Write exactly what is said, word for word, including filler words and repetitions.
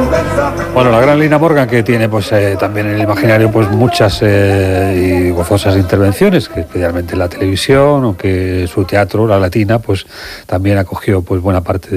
Bueno, la gran Lina Morgan, que tiene pues eh, también en el imaginario pues muchas eh, y gozosas intervenciones, que especialmente en la televisión, o que su teatro, La Latina, pues también acogió pues buena parte